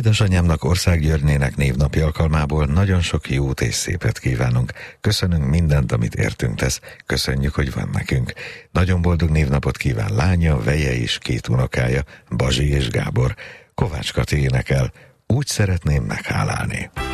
Édesanyámnak, Országgyörgynének névnapi alkalmából nagyon sok jót és szépet kívánunk. Köszönünk mindent, amit értünk tesz. Köszönjük, hogy van nekünk. Nagyon boldog névnapot kíván lánya, veje és 2 unokája, Bazsi és Gábor. Kovács Kati énekel, Úgy szeretném meghálálni.